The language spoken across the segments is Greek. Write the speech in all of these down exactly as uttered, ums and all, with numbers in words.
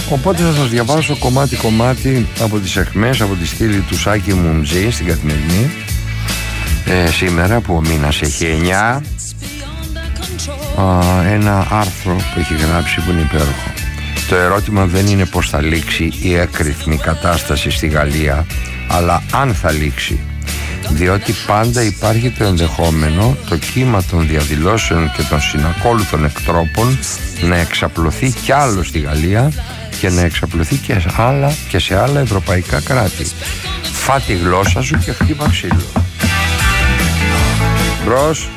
Οπότε θα σας διαβάσω κομμάτι-κομμάτι από τις αιχμές, από τη στήλη του Σάκη Μουμτζή στην Καθημερινή ε, σήμερα που ο μήνας έχει εννιά, α, ένα άρθρο που έχει γράψει που είναι υπέροχο. Το ερώτημα δεν είναι πως θα λήξει η έκρηθμη κατάσταση στη Γαλλία, αλλά αν θα λήξει, διότι πάντα υπάρχει το ενδεχόμενο το κύμα των διαδηλώσεων και των συνακόλουθων εκτρόπων να εξαπλωθεί κι άλλο στη Γαλλία και να εξαπλωθεί και σε άλλα, και σε άλλα ευρωπαϊκά κράτη. Φά τη γλώσσα σου και χτύπα ξύλο. Μπρος.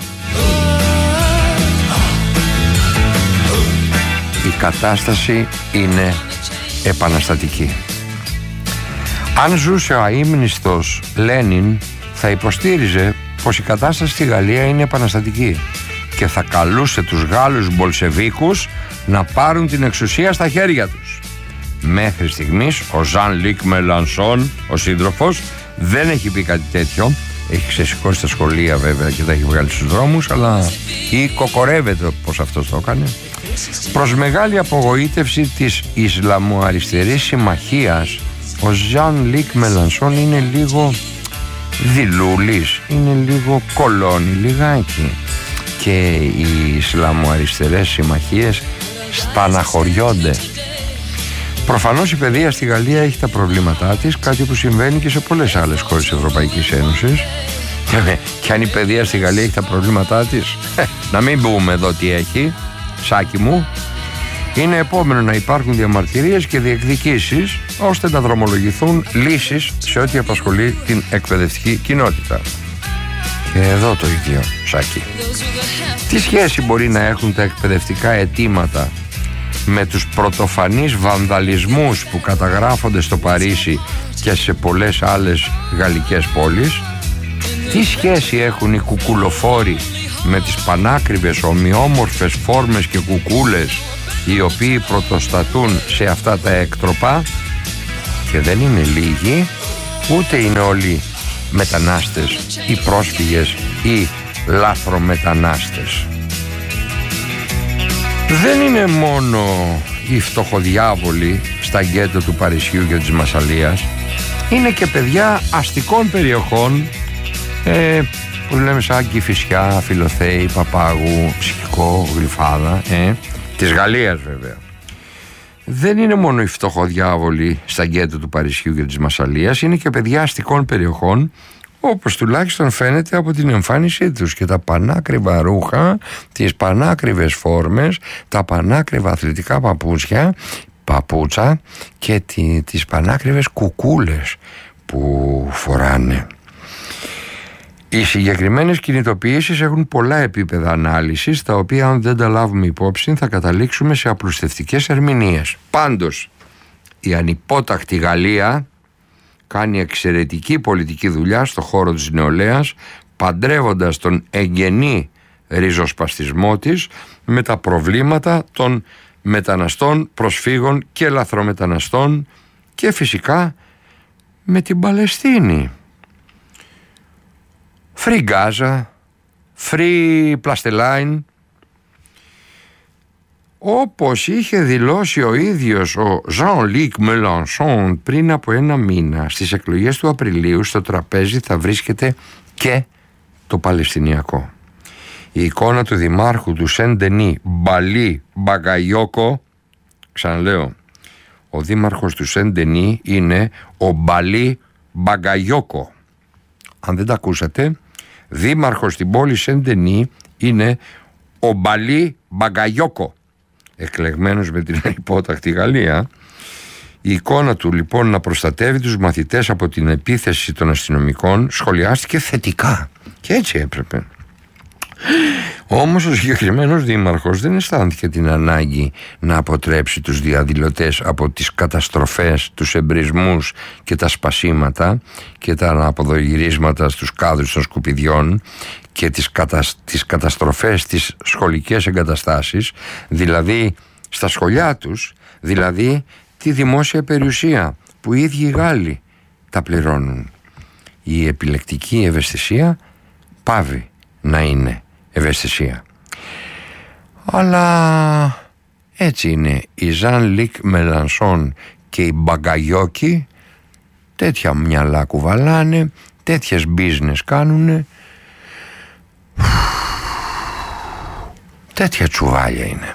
Η κατάσταση είναι επαναστατική. Αν ζούσε ο αείμνηστος Λένιν, θα υποστήριζε πως η κατάσταση στη Γαλλία είναι επαναστατική και θα καλούσε τους Γάλλους Μπολσεβίκους να πάρουν την εξουσία στα χέρια τους. Μέχρι στιγμής ο Ζαν-Λουκ Μελανσόν, ο σύντροφος, δεν έχει πει κάτι τέτοιο. Έχει ξεσηκώσει τα σχολεία βέβαια και τα έχει βγάλει στους δρόμους, αλλά ή κοκορεύεται πως αυτός το έκανε. Προς μεγάλη απογοήτευση της Ισλαμοαριστερής συμμαχίας, ο Ζαν-Λουκ Μελανσόν είναι λίγο δηλούλης, είναι λίγο κολόνι λιγάκι, και οι Ισλαμοαριστερές συμμαχίες σταναχωριόνται. Προφανώς η παιδεία στη Γαλλία έχει τα προβλήματά της, κάτι που συμβαίνει και σε πολλές άλλες χώρες της Ευρωπαϊκής Ένωσης. Και αν η παιδεία στη Γαλλία έχει τα προβλήματά της, να μην πούμε εδώ τι έχει, Σάκη μου. Είναι επόμενο να υπάρχουν διαμαρτυρίες και διεκδικήσεις ώστε να δρομολογηθούν λύσεις σε ό,τι απασχολεί την εκπαιδευτική κοινότητα. Και εδώ το ίδιο, Σάκη. Τι σχέση μπορεί να έχουν τα εκπαιδευτικά αιτήματα με τους πρωτοφανείς βανδαλισμούς που καταγράφονται στο Παρίσι και σε πολλές άλλες γαλλικές πόλεις? Τι σχέση έχουν οι κουκουλοφόροι με τις πανάκριβες ομοιόμορφες φόρμες και κουκούλες οι οποίοι πρωτοστατούν σε αυτά τα έκτροπα? Και δεν είναι λίγοι, ούτε είναι όλοι μετανάστες ή πρόσφυγες ή λάθρομετανάστες. Δεν είναι μόνο οι φτωχοδιάβολοι στα γκέτο του Παρισιού και της Μασσαλίας, είναι και παιδιά αστικών περιοχών ε, που λέμε σαν Κηφισιά, Φιλοθέη, Παπάγου, Ψυχικό, Γλυφάδα, ε, της Γαλλίας βέβαια. Δεν είναι μόνο οι φτωχοδιάβολοι στα γκέτο του Παρισιού και της Μασσαλίας, είναι και παιδιά αστικών περιοχών, όπως τουλάχιστον φαίνεται από την εμφάνισή τους, και τα πανάκριβα ρούχα, τις πανάκριβες φόρμες, τα πανάκριβα αθλητικά παπούτσια, παπούτσα και τη, τις πανάκριβες κουκούλες που φοράνε. Οι συγκεκριμένες κινητοποιήσεις έχουν πολλά επίπεδα ανάλυσης, τα οποία αν δεν τα λάβουμε υπόψη θα καταλήξουμε σε απλουστευτικές ερμηνείες. Πάντως, η ανυπότακτη Γαλλία κάνει εξαιρετική πολιτική δουλειά στο χώρο της νεολαίας, παντρεύοντας τον εγγενή ριζοσπαστισμό της με τα προβλήματα των μεταναστών, προσφύγων και λαθρομεταναστών, και φυσικά με την Παλαιστίνη. Free Gaza, Free Palestine. Όπως είχε δηλώσει ο ίδιος ο Ζαν-Λουκ Μελανσόν πριν από ένα μήνα, στις εκλογές του Απριλίου στο τραπέζι θα βρίσκεται και το Παλαιστινιακό. Η εικόνα του δημάρχου του Σεν-Ντενί, Μπαλί Μπαγκαϊόκο, ξαναλέω, ο δήμαρχος του Σεν-Ντενί είναι ο Μπαλί Μπαγκαϊόκο. Αν δεν τα ακούσατε, δήμαρχος στην πόλη Σεν-Ντενί είναι ο Μπαλί Μπαγκαϊόκο, εκλεγμένος με την υπότακτη Γαλλία. Η εικόνα του λοιπόν να προστατεύει τους μαθητές από την επίθεση των αστυνομικών σχολιάστηκε θετικά, και έτσι έπρεπε. Όμως ο συγκεκριμένος δήμαρχος δεν αισθάνθηκε την ανάγκη να αποτρέψει τους διαδηλωτές από τις καταστροφές, τους εμπρισμούς και τα σπασίματα και τα αναποδογυρίσματα στους κάδους των σκουπιδιών και τις, κατα... τις καταστροφές στις σχολικές εγκαταστάσεις, δηλαδή στα σχολιά τους, δηλαδή τη δημόσια περιουσία που οι ίδιοι οι Γάλλοι τα πληρώνουν. Η επιλεκτική ευαισθησία πάβει να είναι ευαισθησία. Αλλά Έτσι είναι η Ζαν Λικ Μελανσόν και οι Μπαγκαγιόκοι, τέτοια μυαλά κουβαλάνε, τέτοιες business κάνουνε, τέτοια τσουβάλια είναι.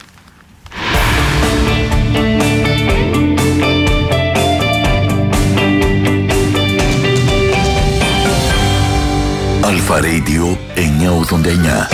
Αλφα Radio εννιακόσια ογδόντα εννιά.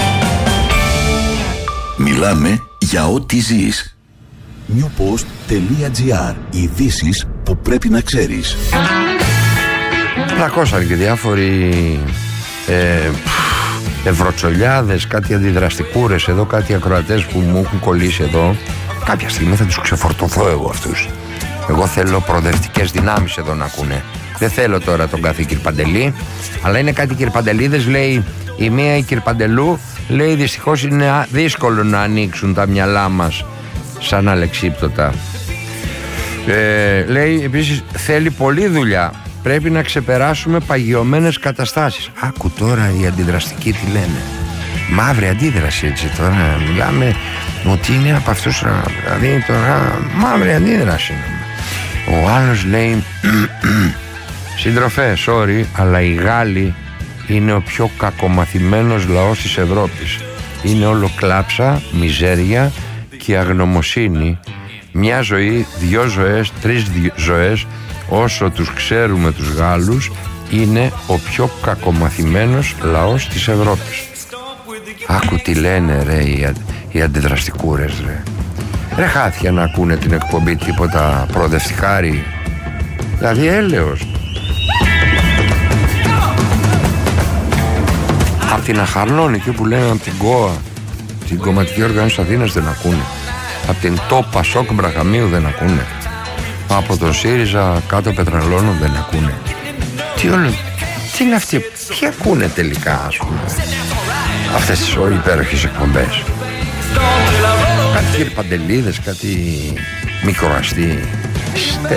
Μιλάμε για ό,τι ζεις. newpost.gr. Ειδήσεις που πρέπει να ξέρεις. Πλακώσαν και διάφοροι ε, ευρωτσολιάδες, κάτι αντιδραστικούρες εδώ, κάτι ακροατές που μου έχουν κολλήσει εδώ. Κάποια στιγμή θα τους ξεφορτωθώ εγώ αυτούς. Εγώ θέλω προοδευτικές δυνάμεις εδώ να ακούνε. Δεν θέλω τώρα τον κάθε Κυρπαντελή, αλλά είναι κάτι Κυρπαντελίδες, λέει η μία η Κυρπαντελού, λέει δυστυχώς είναι δύσκολο να ανοίξουν τα μυαλά μας σαν αλεξίπτωτα. Ε, λέει επίσης θέλει πολλή δουλειά, πρέπει να ξεπεράσουμε παγιωμένες καταστάσεις. Άκου τώρα οι αντιδραστικοί τι λένε. Μαύρη αντίδραση, έτσι τώρα μιλάμε ότι είναι από αυτούς, δηλαδή τώρα μαύρη αντίδραση. Ο άλλος λέει σύντροφε, sorry, αλλά οι Γάλλοι είναι ο πιο κακομαθημένος λαός της Ευρώπης. Είναι όλο κλάψα, μιζέρια και αγνωμοσύνη. Μια ζωή, δυο ζωές, τρεις ζωές, όσο τους ξέρουμε τους Γάλλους, είναι ο πιο κακομαθημένος λαός της Ευρώπης. Άκου τι λένε ρε οι, αν, οι αντιδραστικούρες ρε. Ρε χάθια να ακούνε την εκπομπή τίποτα προοδευτικάρι. Δηλαδή έλεος. Απ' την Αχαρνών εκεί που λένε από την ΚΟΑ, την Κομματική Οργάνωση Αθήνας, δεν ακούνε. Απ' την ΤΟΠΑ ΣΟΚ Μπραχαμίου δεν ακούνε. Από τον ΣΥΡΙΖΑ κάτω Πετραλώνων δεν ακούνε. Τι όλο, τι είναι αυτοί, ποιοι ακούνε τελικά, ας πούμε, αυτές τις όλοι υπέροχες εκπομπές. Κάτι Κυρπαντελίδες, κάτι μικροαστή.